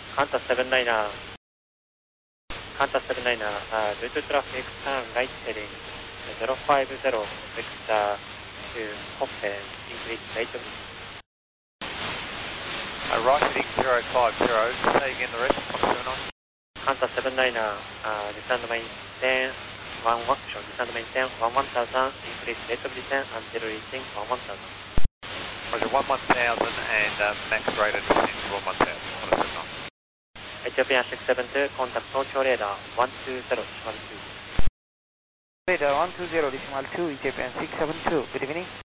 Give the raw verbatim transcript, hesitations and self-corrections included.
Qantas seven niner, Qantas seven niner, uh, due to traffic, turn right heading zero five zero, vector to Hoppe, increase rate of Uh, right heading zero five zero, say again the rest, Qantas seven niner. Qantas seven niner, uh, descend maintain one one, sorry, descend maintain one one thousand, increase rate of descent until reaching one one thousand. Roger, one one thousand and uh, max rate of descent to one one thousand, Qantas seven niner. Ethiopian six seven two, contact Tokyo radar one two zero decimal two. Radar one two zero decimal two, Ethiopian six seven two, good evening.